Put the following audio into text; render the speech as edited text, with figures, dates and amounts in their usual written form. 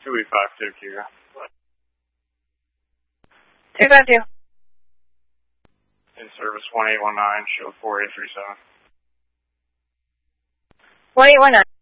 285 Kira. 252. In service 1819, show 4837. 1819.